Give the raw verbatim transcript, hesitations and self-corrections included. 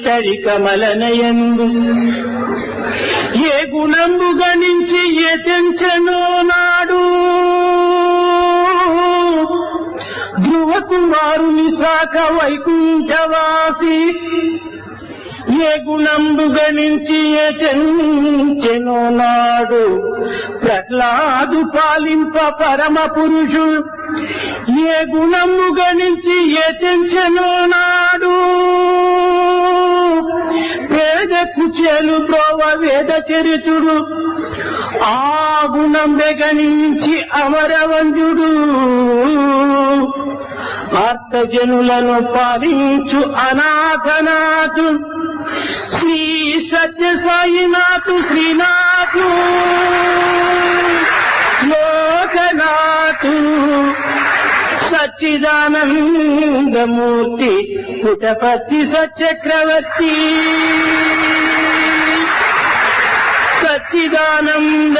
తరికమలనయందు ఏ గుణంబు గణించి ఏ తెంచెనో నాడు ధ్రువ కుమారుని శాఖ వైకుంఠవాసి ఏ గుణంబు గణించి ఏ తెంచెనో నాడు ప్రహ్లాదు పాలింప పరమ పురుషుడు ఏ గుణము గణించి ఏ తెంచెనో నాడు వేద కుచేలు బ్రోవ వేద చరితుడు ఆ గుణం గణించి అమరవంజుడు ఆర్తజనులను పాలించు అనాథనాథు శ్రీ సత్య సాయినాథు శ్రీనాథు లోకనాథు సచ్చిదానందమూర్తి పుటపతి సచక్రవర్తి సచ్చిదానంద